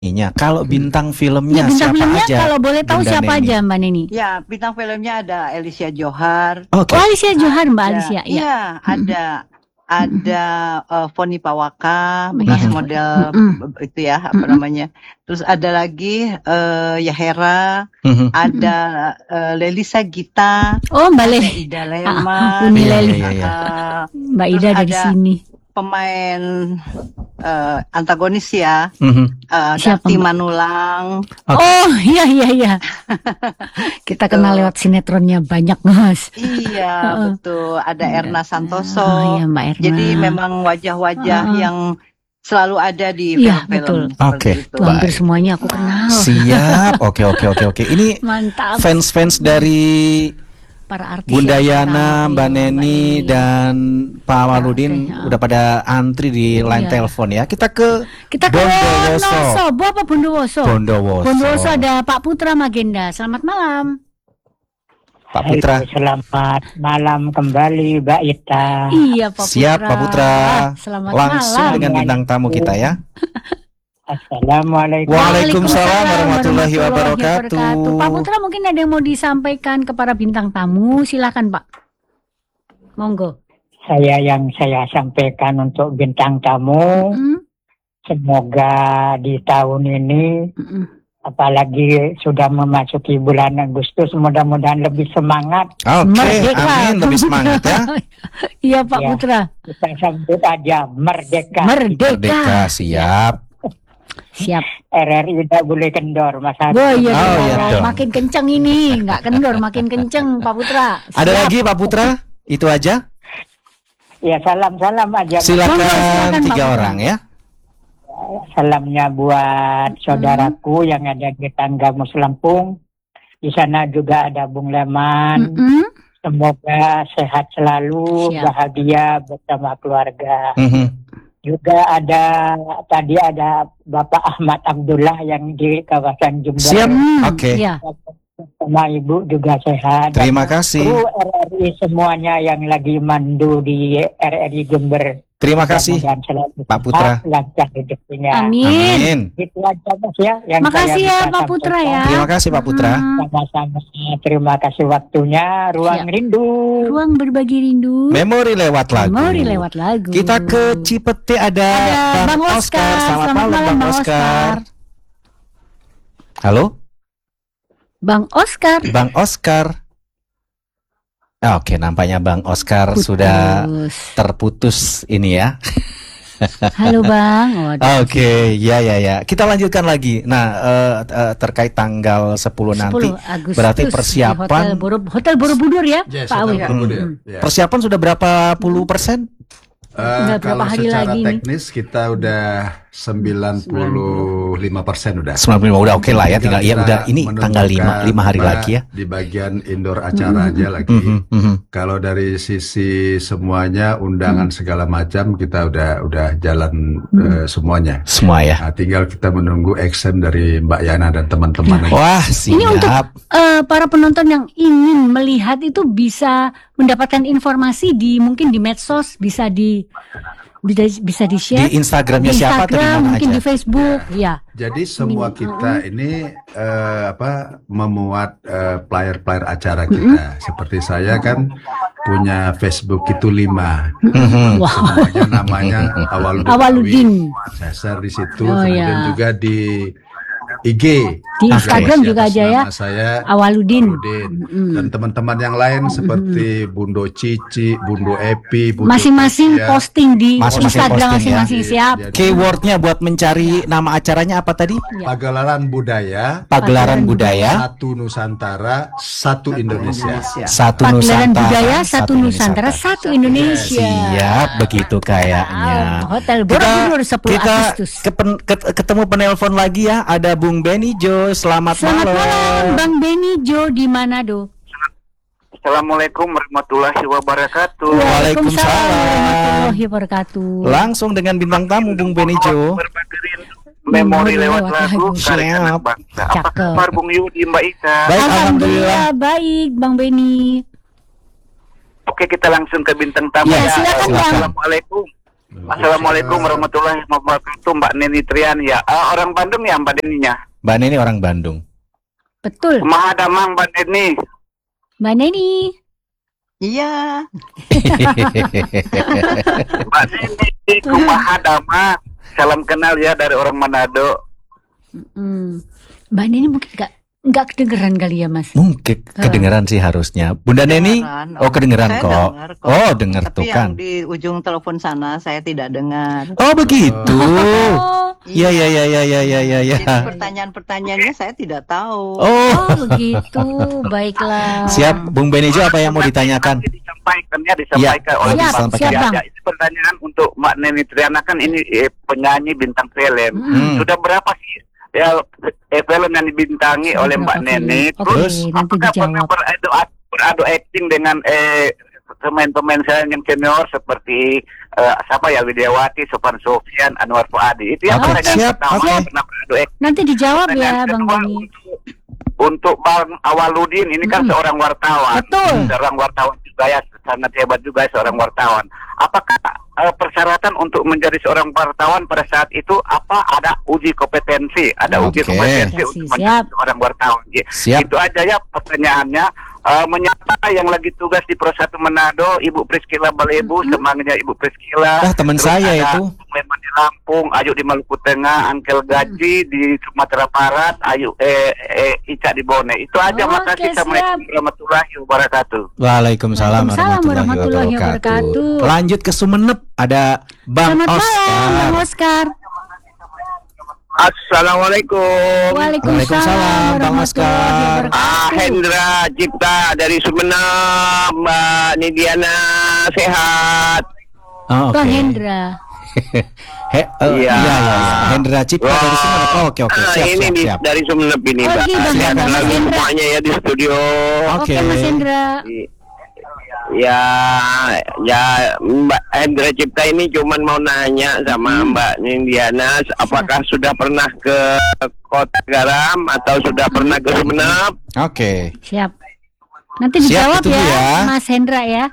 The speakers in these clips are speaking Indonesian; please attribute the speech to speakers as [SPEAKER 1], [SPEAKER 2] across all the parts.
[SPEAKER 1] Kalau bintang filmnya
[SPEAKER 2] bintang
[SPEAKER 1] siapa
[SPEAKER 2] filmnya
[SPEAKER 1] aja?
[SPEAKER 2] kalau boleh tahu
[SPEAKER 1] Bunda
[SPEAKER 2] siapa
[SPEAKER 1] Neni?
[SPEAKER 2] aja Mbak Neni?
[SPEAKER 3] Ya, bintang filmnya ada Alicia Johar.
[SPEAKER 1] Oke.
[SPEAKER 2] Oh, Alicia Johar, Mbak Alicia.
[SPEAKER 3] Iya, ada Foni Pawaka, bekas
[SPEAKER 2] Iya.
[SPEAKER 3] model itu ya, apa namanya. Terus ada lagi Yahera, ada Lelisa Gita,
[SPEAKER 2] Oh, Mbak
[SPEAKER 3] ada
[SPEAKER 2] Le.
[SPEAKER 3] Ida Lema,
[SPEAKER 2] Uni
[SPEAKER 1] Iya,
[SPEAKER 2] Leli.
[SPEAKER 1] iya, iya.
[SPEAKER 2] Mbak
[SPEAKER 3] terus
[SPEAKER 2] Ida dari
[SPEAKER 3] ada
[SPEAKER 2] sini.
[SPEAKER 3] pemain antagonis ya,
[SPEAKER 2] Siapa,
[SPEAKER 3] Dakti
[SPEAKER 2] Mbak?
[SPEAKER 3] Manulang.
[SPEAKER 2] Oh, iya. Kita kenal lewat sinetronnya banyak, Mas.
[SPEAKER 3] Iya, betul. Ada Erna Santoso.
[SPEAKER 2] Oh, iya, Mbak Erna.
[SPEAKER 3] Jadi memang wajah-wajah yang selalu ada di
[SPEAKER 2] Iya,
[SPEAKER 3] film-film.
[SPEAKER 1] Oke.
[SPEAKER 3] seperti itu.
[SPEAKER 2] Tuh, hampir semuanya aku kenal.
[SPEAKER 1] Siap. Oke. Ini
[SPEAKER 2] Mantap.
[SPEAKER 1] fans dari
[SPEAKER 2] Para artis
[SPEAKER 1] Bunda
[SPEAKER 2] ya,
[SPEAKER 1] Yana,
[SPEAKER 2] kita,
[SPEAKER 1] Mbak Neni, dan Pak Waludin udah pada antri di line
[SPEAKER 2] Iya.
[SPEAKER 1] telepon ya. Kita ke
[SPEAKER 2] Bondowoso.
[SPEAKER 1] Bondowoso.
[SPEAKER 2] Apa Bondowoso? Bondowoso ada Pak Putra Magenda. Selamat malam.
[SPEAKER 1] Pak Putra.
[SPEAKER 4] Halo, selamat malam kembali Mbak Ita.
[SPEAKER 2] Iya, Pak Putra.
[SPEAKER 1] Siap Pak Putra.
[SPEAKER 2] Selamat
[SPEAKER 1] Langsung
[SPEAKER 2] malam.
[SPEAKER 1] dengan bintang tamu kita ya.
[SPEAKER 4] Assalamualaikum.
[SPEAKER 1] Waalaikumsalam warahmatullahi wabarakatuh.
[SPEAKER 2] Pak Putra mungkin ada yang mau disampaikan kepada bintang tamu, silakan Pak. Monggo.
[SPEAKER 4] Yang saya sampaikan untuk bintang tamu, semoga di tahun ini, apalagi sudah memasuki bulan Agustus, mudah-mudahan lebih semangat.
[SPEAKER 1] Oke,
[SPEAKER 2] Merdeka.
[SPEAKER 1] amin, lebih semangat ya.
[SPEAKER 2] Iya Pak
[SPEAKER 4] Ya.
[SPEAKER 2] Putra.
[SPEAKER 4] Kita sambut aja merdeka.
[SPEAKER 1] Merdeka, siap.
[SPEAKER 2] Siap.
[SPEAKER 4] RRI udah boleh kendor, Mas Adi.
[SPEAKER 2] Oh iya,
[SPEAKER 1] Oh, iya dong.
[SPEAKER 2] makin kenceng ini, nggak kendor, makin kenceng Pak Putra.
[SPEAKER 1] Ada
[SPEAKER 2] Siap.
[SPEAKER 1] lagi Pak Putra? Itu aja.
[SPEAKER 4] Ya, salam-salam aja.
[SPEAKER 2] Silakan,
[SPEAKER 1] Silakan
[SPEAKER 2] Pak
[SPEAKER 1] 3
[SPEAKER 2] Putra.
[SPEAKER 1] orang ya.
[SPEAKER 4] Salamnya buat saudaraku yang ada di Tanggamus Lampung. Di sana juga ada Bung Leman. Semoga sehat selalu,
[SPEAKER 2] Siap.
[SPEAKER 4] bahagia bersama keluarga.
[SPEAKER 1] Mhm.
[SPEAKER 4] Juga ada Bapak Ahmad Abdullah yang di kawasan Jember.
[SPEAKER 1] Siap. Oke.
[SPEAKER 2] Iya.
[SPEAKER 4] Sama Ibu juga sehat.
[SPEAKER 1] Terima
[SPEAKER 4] Dan
[SPEAKER 1] kasih.
[SPEAKER 4] kru RRI semuanya yang lagi mandu di RRI Jember.
[SPEAKER 1] Terima kasih
[SPEAKER 4] Mudah-mudahan selalu
[SPEAKER 1] Pak Putra.
[SPEAKER 4] sehat, lancar rezekinya.
[SPEAKER 2] Amin.
[SPEAKER 1] Amin.
[SPEAKER 4] Itu aja Mas ya. Yang
[SPEAKER 2] Makasih
[SPEAKER 4] saya
[SPEAKER 2] ya
[SPEAKER 4] bisa
[SPEAKER 2] Pak Putra
[SPEAKER 4] sampaikan.
[SPEAKER 2] ya.
[SPEAKER 1] Terima kasih Pak Putra.
[SPEAKER 4] Sama-sama. Terima kasih waktunya. Ruang
[SPEAKER 2] Siap.
[SPEAKER 4] rindu.
[SPEAKER 2] Ruang berbagi rindu.
[SPEAKER 1] Memori lewat lagu.
[SPEAKER 2] Memori lewat lagu.
[SPEAKER 1] Kita ke Cipete ada
[SPEAKER 2] Bang Oscar.
[SPEAKER 1] Selamat malam Bang Oscar. Halo,
[SPEAKER 2] Bang Oscar.
[SPEAKER 1] Bang Oscar. Oke, nampaknya Bang Oscar sudah terputus ini ya.
[SPEAKER 2] Halo Bang. Waduh.
[SPEAKER 1] Oke, ya. Kita lanjutkan lagi. Nah, terkait tanggal 10 nanti,
[SPEAKER 2] 10 Agustus
[SPEAKER 1] berarti
[SPEAKER 2] di
[SPEAKER 1] persiapan
[SPEAKER 2] Hotel Borobudur ya,
[SPEAKER 5] Yes,
[SPEAKER 2] Pak Awi.
[SPEAKER 5] Hotel Borobudur, ya.
[SPEAKER 1] persiapan sudah berapa puluh persen?
[SPEAKER 2] Udah berapa
[SPEAKER 5] Kalau
[SPEAKER 2] hari
[SPEAKER 5] secara
[SPEAKER 2] lagi nih?
[SPEAKER 5] teknis kita udah 95% udah.
[SPEAKER 1] 95 udah oke lah ya, tinggal ya
[SPEAKER 5] kita
[SPEAKER 1] udah ini tanggal 5 hari
[SPEAKER 5] menentukan
[SPEAKER 1] lagi ya.
[SPEAKER 5] Di bagian indoor acara aja lagi. Kalau dari sisi semuanya undangan segala macam kita udah jalan semuanya.
[SPEAKER 1] Semua ya.
[SPEAKER 5] Nah, tinggal kita menunggu action dari Mbak Yana dan teman-teman.
[SPEAKER 1] Wah,
[SPEAKER 2] Ini untuk
[SPEAKER 1] siap.
[SPEAKER 2] para penonton yang ingin melihat itu bisa mendapatkan informasi mungkin di medsos, bisa di share
[SPEAKER 1] Di Instagramnya siapa atau di mana
[SPEAKER 2] mungkin
[SPEAKER 1] aja?
[SPEAKER 2] di Facebook, ya.
[SPEAKER 5] Jadi semua kita ini memuat player-player acara kita. Seperti saya kan punya Facebook itu 5. Semuanya namanya
[SPEAKER 2] Awaludin.
[SPEAKER 5] Saya share di situ.
[SPEAKER 2] Oh,
[SPEAKER 5] Kemudian
[SPEAKER 2] ya.
[SPEAKER 5] juga di IG.
[SPEAKER 2] Di Instagram juga aja ya.
[SPEAKER 5] Nama saya
[SPEAKER 2] Awaludin.
[SPEAKER 5] Dan teman-teman yang lain seperti Bundo Cici, Bundo Epi, Bundo
[SPEAKER 2] Masing-masing
[SPEAKER 5] Sofia.
[SPEAKER 2] posting di
[SPEAKER 1] Masing-masing
[SPEAKER 2] Instagram
[SPEAKER 1] posting ya.
[SPEAKER 2] masing-masing, siap.
[SPEAKER 5] Jadi,
[SPEAKER 1] Keywordnya buat mencari nama acaranya apa tadi?
[SPEAKER 5] Pagelaran Budaya,
[SPEAKER 1] Pagelaran Budaya,
[SPEAKER 5] Satu Nusantara, Satu Indonesia.
[SPEAKER 1] Satu
[SPEAKER 2] Pagelaran
[SPEAKER 1] Nusantara,
[SPEAKER 2] Budaya, Satu Nusantara, Satu Indonesia.
[SPEAKER 1] Siap, begitu kayaknya.
[SPEAKER 2] Hotel Borobudur 10
[SPEAKER 1] kita
[SPEAKER 2] Agustus.
[SPEAKER 1] ketemu penelpon lagi ya. Ada Bung Benny Jo. Selamat
[SPEAKER 2] Selamat malam,
[SPEAKER 1] malam.
[SPEAKER 2] Bang Benny Jo di Manado.
[SPEAKER 6] Assalamualaikum warahmatullahi wabarakatuh.
[SPEAKER 1] Waalaikumsalam.
[SPEAKER 2] warahmatullahi wabarakatuh.
[SPEAKER 1] Langsung dengan bintang tamu Bung Benny Jo.
[SPEAKER 6] Berbagi rindu, memori lewat lagu karya
[SPEAKER 1] Siap.
[SPEAKER 6] anak bangsa. Apa
[SPEAKER 2] Cakep.
[SPEAKER 6] kabar Bung Yudi, Mbak Ika?
[SPEAKER 1] Baik, alhamdulillah.
[SPEAKER 2] Baik, Bang Benny.
[SPEAKER 6] Oke, kita langsung ke bintang tamu.
[SPEAKER 1] Ya,
[SPEAKER 2] silakan, Bang.
[SPEAKER 6] Assalamualaikum. Assalamualaikum warahmatullahi wabarakatuh, Mbak Neni Trian ya. Orang Bandung ya Mbak Neninya?
[SPEAKER 1] Mbak Neni orang Bandung.
[SPEAKER 2] Betul.
[SPEAKER 6] Mahadamang Mbak Neni.
[SPEAKER 2] Mbak Neni.
[SPEAKER 3] Iya.
[SPEAKER 6] Mbak Neni Mahadamang. Salam kenal ya dari orang Manado.
[SPEAKER 2] Mbak Neni mungkin nggak kedengeran kali ya Mas?
[SPEAKER 1] Mungkin kedengeran sih harusnya. Bunda Neni, kedengeran
[SPEAKER 3] Saya
[SPEAKER 1] kok.
[SPEAKER 3] dengar kok.
[SPEAKER 1] Oh, dengar
[SPEAKER 3] Tapi
[SPEAKER 1] tuh
[SPEAKER 3] yang
[SPEAKER 1] kan.
[SPEAKER 3] di ujung telepon sana saya tidak dengar.
[SPEAKER 1] Oh, begitu.
[SPEAKER 2] Oh,
[SPEAKER 1] Iya.
[SPEAKER 3] Jadi pertanyaan-pertanyaannya saya tidak tahu.
[SPEAKER 1] Oh,
[SPEAKER 2] begitu. Baiklah.
[SPEAKER 1] siap. Bung Benejo, apa yang mau ditanyakan?
[SPEAKER 6] Disampaikan
[SPEAKER 1] Ya,
[SPEAKER 6] oleh
[SPEAKER 2] siap,
[SPEAKER 6] Mbak
[SPEAKER 2] siap, Bang.
[SPEAKER 6] Ya, ini pertanyaan untuk Mbak Neni Triana, kan ini penyanyi bintang film. Sudah berapa sih ya film yang dibintangi oleh Mbak Neni?
[SPEAKER 2] Terus nanti
[SPEAKER 6] apakah pernah
[SPEAKER 2] dijawab.
[SPEAKER 6] beradu acting dengan pemain-pemain saya yang senior seperti siapa ya, Widiawati, Sofan Sofyan, Anwar Fuadi. Itu yang
[SPEAKER 1] Oke,
[SPEAKER 6] pertanyaan
[SPEAKER 1] siap,
[SPEAKER 6] pertama,
[SPEAKER 1] oke.
[SPEAKER 6] pernah beradu acting.
[SPEAKER 2] Nanti dijawab ya
[SPEAKER 6] Pertanyaan
[SPEAKER 2] Bang
[SPEAKER 6] kedua,
[SPEAKER 2] Beni.
[SPEAKER 6] untuk Bang Awaludin, ini kan seorang wartawan.
[SPEAKER 2] Betul.
[SPEAKER 6] Seorang wartawan juga ya, sangat hebat juga seorang wartawan. Apakah persyaratan untuk menjadi seorang wartawan pada saat itu ada uji kompetensi, ada uji
[SPEAKER 1] Oke.
[SPEAKER 6] kompetensi untuk
[SPEAKER 2] Siap.
[SPEAKER 6] menjadi seorang wartawan.
[SPEAKER 1] Siap.
[SPEAKER 6] Itu aja ya pertanyaannya. Menyapa yang lagi tugas di Pro 1 Manado, Ibu Priscila Balebu, semangatnya Ibu Priscila.
[SPEAKER 1] Teman
[SPEAKER 6] Terus
[SPEAKER 1] saya
[SPEAKER 6] ada
[SPEAKER 1] itu.
[SPEAKER 6] Memang di Lampung, Ayu di Maluku Tengah, Angkel Gaji di Sumatera Barat, Ayu Ica di Bone. Itu aja.
[SPEAKER 2] Oke,
[SPEAKER 6] Makasih.
[SPEAKER 2] siap.
[SPEAKER 6] Assalamualaikum warahmatullahi wabarakatuh.
[SPEAKER 1] Waalaikumsalam
[SPEAKER 2] Waalaikumsalam warahmatullahi wabarakatuh.
[SPEAKER 1] Lanjut ke Sumenep, ada Bang
[SPEAKER 2] Selamat malam Bang
[SPEAKER 1] Oscar.
[SPEAKER 2] Oscar.
[SPEAKER 6] Assalamualaikum.
[SPEAKER 1] Waalaikumsalam, Bang Oscar.
[SPEAKER 6] Hendra Cipta dari Sumenep, Mbak Nidiana sehat.
[SPEAKER 1] Oh, oke.
[SPEAKER 2] Bang Hendra.
[SPEAKER 6] Iya.
[SPEAKER 1] Iya. Hendra Cipta dari Sumenep. Oh, oke, siap,
[SPEAKER 6] ini
[SPEAKER 1] siap.
[SPEAKER 6] dari Sumenep ini,
[SPEAKER 2] Oh,
[SPEAKER 6] Mbak.
[SPEAKER 2] iya, Bang
[SPEAKER 6] Sehat
[SPEAKER 2] Hendra.
[SPEAKER 6] selalu
[SPEAKER 2] Mas Hendra.
[SPEAKER 6] semuanya ya di studio.
[SPEAKER 1] Oke.
[SPEAKER 2] Oke Mas Hendra.
[SPEAKER 6] Ya Mbak Hendra Cipta ini cuman mau nanya sama Mbak Nindiana, apakah sudah pernah ke Kota Garam atau sudah pernah ke Sumenep?
[SPEAKER 1] Oke.
[SPEAKER 2] Siap. Nanti
[SPEAKER 1] Siap,
[SPEAKER 2] dijawab
[SPEAKER 1] ditunggu
[SPEAKER 2] ya,
[SPEAKER 1] ya.
[SPEAKER 2] Mas Hendra ya.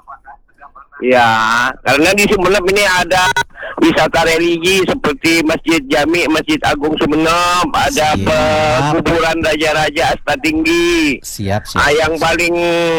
[SPEAKER 6] Ya, karena di Sumenep ini ada wisata religi seperti Masjid Jami, Masjid Agung Sumenep, ada
[SPEAKER 1] Siap.
[SPEAKER 6] kuburan Raja-Raja Astatinggi.
[SPEAKER 1] Siap.
[SPEAKER 6] Yang paling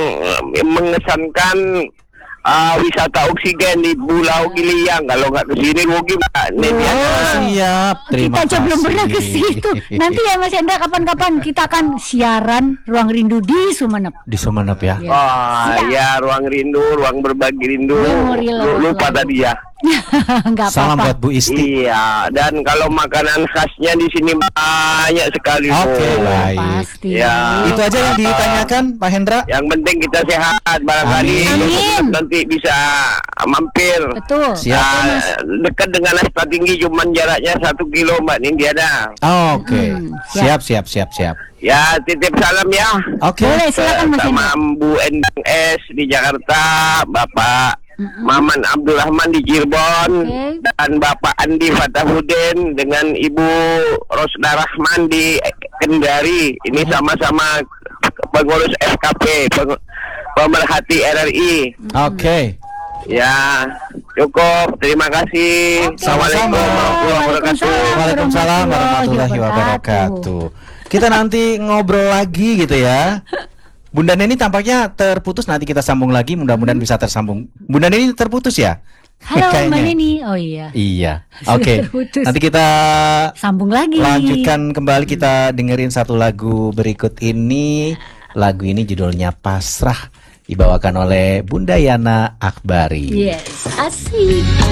[SPEAKER 6] mengesankan wisata oksigen di Pulau Giliang. Kalau nggak ke sini rugi, Mbak.
[SPEAKER 1] Siap. Terima
[SPEAKER 2] Kita aja belum
[SPEAKER 1] kasih.
[SPEAKER 2] pernah ke situ. Nanti ya Mas Hendra, kapan-kapan kita akan siaran Ruang Rindu di Sumenep.
[SPEAKER 1] Di Sumenep ya.
[SPEAKER 2] Ya.
[SPEAKER 6] Oh ya, ruang rindu, ruang berbagi rindu.
[SPEAKER 2] Memori
[SPEAKER 6] Lupa
[SPEAKER 2] lalu.
[SPEAKER 6] tadi ya.
[SPEAKER 2] Enggak
[SPEAKER 1] Salam
[SPEAKER 2] apa-apa.
[SPEAKER 1] buat Bu Isti.
[SPEAKER 6] Iya, dan kalau makanan khasnya di sini banyak sekali.
[SPEAKER 1] Oke,
[SPEAKER 6] Bu.
[SPEAKER 1] baik.
[SPEAKER 2] Pasti.
[SPEAKER 6] Ya.
[SPEAKER 1] Itu aja yang ditanyakan, Pak Hendra.
[SPEAKER 6] Yang penting kita sehat, barangkali
[SPEAKER 2] Amin.
[SPEAKER 6] nanti bisa mampir.
[SPEAKER 2] Betul.
[SPEAKER 1] Siap.
[SPEAKER 6] Dekat dengan Asta Tinggi, cuman jaraknya 1 kilo, Mbak Nindiana.
[SPEAKER 1] Oke. Siap.
[SPEAKER 6] Ya, titip salam ya.
[SPEAKER 1] Oke.
[SPEAKER 2] Boleh, silakan Mas
[SPEAKER 6] Sama
[SPEAKER 2] Hendra.
[SPEAKER 6] Bu Endang S di Jakarta, Bapak Maman Abdurrahman di Cirebon,
[SPEAKER 2] Oke.
[SPEAKER 6] dan Bapak Andi Fatahuddin dengan Ibu Rosda Rahman di Kendari. Ini sama-sama pengurus FKP, pemerhati RRI.
[SPEAKER 1] Oke.
[SPEAKER 6] Ya, cukup. Terima kasih.
[SPEAKER 1] Sama-sama.
[SPEAKER 6] Assalamualaikum warahmatullahi wabarakatuh.
[SPEAKER 1] Waalaikumsalam warahmatullahi wabarakatuh. Kita nanti ngobrol lagi gitu ya. Bunda Neni tampaknya terputus, nanti kita sambung lagi, mudah-mudahan bisa tersambung. Bunda Neni terputus ya?
[SPEAKER 2] Halo Mbak
[SPEAKER 1] Kayaknya.
[SPEAKER 2] Neni. Oh iya.
[SPEAKER 1] Iya.
[SPEAKER 2] Sudah
[SPEAKER 1] Oke.
[SPEAKER 2] terputus.
[SPEAKER 1] Nanti kita
[SPEAKER 2] Sambung lagi.
[SPEAKER 1] lanjutkan kembali, kita dengerin satu lagu berikut ini. Lagu ini judulnya Pasrah, dibawakan oleh Bunda Yana Akbari.
[SPEAKER 2] Yes, asik.